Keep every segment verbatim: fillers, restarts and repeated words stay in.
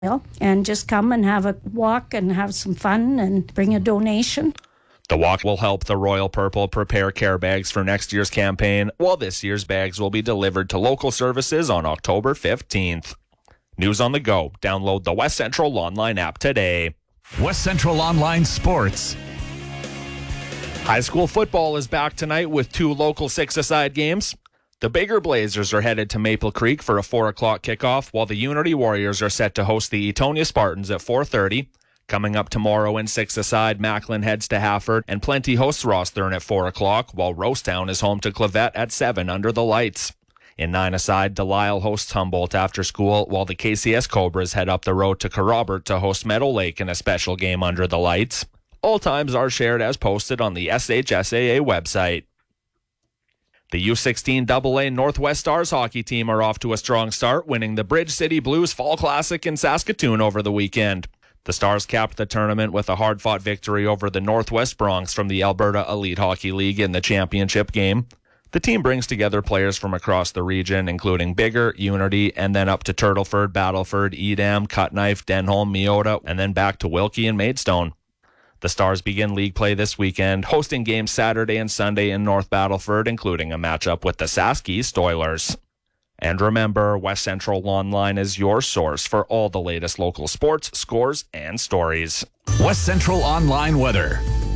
and just come and have a walk and have some fun and bring a donation. The walk will help the Royal Purple prepare care bags for next year's campaign, while this year's bags will be delivered to local services on October fifteenth. News on the go. Download the West Central Online app today. West Central Online Sports. High school football is back tonight with two local six-a-side games. The Bigger Blazers are headed to Maple Creek for a four o'clock kickoff, while the Unity Warriors are set to host the Etonia Spartans at four thirty. Coming up tomorrow in six-a-side, Macklin heads to Hafford, and Plenty hosts Rosthern at four o'clock, while Rosetown is home to Clavette at seven under the lights. In nine-a-side, Delisle hosts Humboldt after school, while the K C S Cobras head up the road to Corrobert to host Meadow Lake in a special game under the lights. All times are shared as posted on the S H S A A website. The U sixteen double A Northwest Stars hockey team are off to a strong start, winning the Bridge City Blues Fall Classic in Saskatoon over the weekend. The Stars capped the tournament with a hard-fought victory over the Northwest Bronx from the Alberta Elite Hockey League in the championship game. The team brings together players from across the region, including Bigger, Unity, and then up to Turtleford, Battleford, Edam, Cutknife, Denholm, Meota, and then back to Wilkie and Maidstone. The Stars begin league play this weekend, hosting games Saturday and Sunday in North Battleford, including a matchup with the Saskey Stoilers. And remember, West Central Online is your source for all the latest local sports, scores, and stories. West Central Online weather.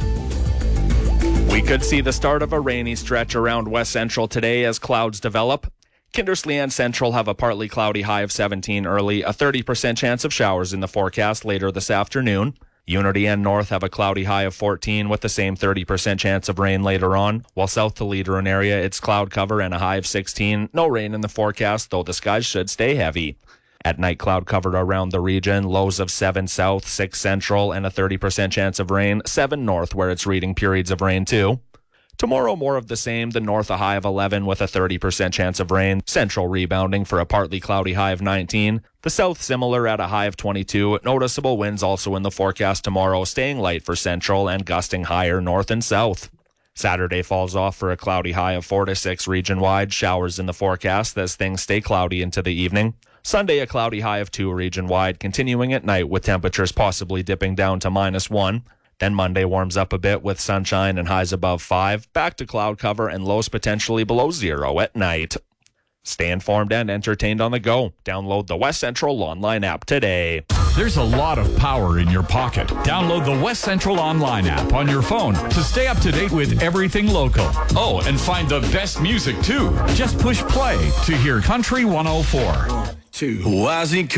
We could see the start of a rainy stretch around West Central today as clouds develop. Kindersley and Central have a partly cloudy high of seventeen early, a thirty percent chance of showers in the forecast later this afternoon. Unity and North have a cloudy high of fourteen with the same thirty percent chance of rain later on, while South to Leederin area, it's cloud cover and a high of sixteen. No rain in the forecast, though the skies should stay heavy. At night, cloud covered around the region, lows of seven South, six Central, and a thirty percent chance of rain, seven North where it's reading periods of rain too. Tomorrow, more of the same, the North a high of eleven with a thirty percent chance of rain, Central rebounding for a partly cloudy high of nineteen, the South similar at a high of twenty-two, noticeable winds also in the forecast tomorrow, staying light for Central and gusting higher North and South. Saturday falls off for a cloudy high of four to six region-wide, showers in the forecast as things stay cloudy into the evening. Sunday, a cloudy high of two region-wide, continuing at night with temperatures possibly dipping down to minus one. Then Monday warms up a bit with sunshine and highs above five, back to cloud cover and lows potentially below zero at night. Stay informed and entertained on the go. Download the West Central Online app today. There's a lot of power in your pocket. Download the West Central Online app on your phone to stay up to date with everything local. Oh, and find the best music too. Just push play to hear Country one oh four. Two. Why is he